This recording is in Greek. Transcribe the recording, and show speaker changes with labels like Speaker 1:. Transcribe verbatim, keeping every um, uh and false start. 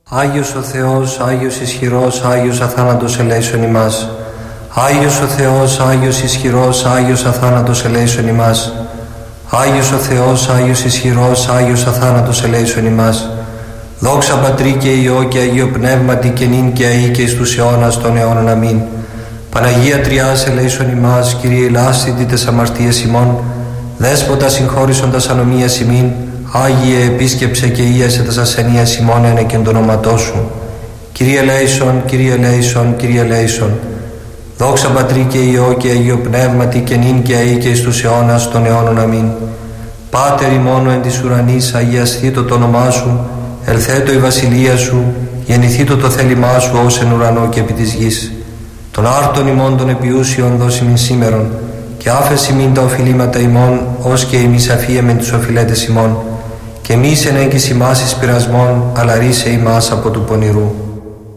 Speaker 1: Άγιος ο Θεός, Άγιος ισχυρός, Άγιος αθάνατος ελέησον ημάς. Άγιος ο Θεός, Άγιος ισχυρός, Άγιος αθάνατος ελέησον ημάς. Άγιος ο Θεός, Άγιος ισχυρός, Άγιος αθάνατος ελέησον ημάς. Δόξα Πατρί και Υιό και Αγίο Πνεύματι και νυν και αεί και εις τους αιώνας των αιώνων. Αμήν. Παναγία Τριάς ελέησον ημάς, Κύριε ελάστητη τες αμαρτίες ημών, Δέσποτα συγχώρησον τας ανομίας ημίν, Άγιε επίσκεψε και ίασε τας ασθενείας ημών ένε και εν το ονόματό Σου. Κύριε ελέησον, Κύριε ελέησον, Κύριε ελέησον. Δόξα Πατρί και Υιό και Αγίο Πνεύματι και νυν και αεί και εις τους αιώνας των αιώνων. Αμήν. Πάτερ ημών εν της ουρανής, αγιασθήτω το όνομά Σου, ελθέτω η βασιλεία Σου, γεννηθήτω το θέλημά Σου ως εν ουρανό και επί της γης. Των άρτων ημών των επιούσιων δώσει μην σήμερον, και άφεση μην τα οφειλήματα ημών, ως και εμείς αφίεμεν τους οφειλέτες ημών, και μη εν έγκυς ημάς εις πειρασμών, αλλά ρίσε ημάς από του πονηρού.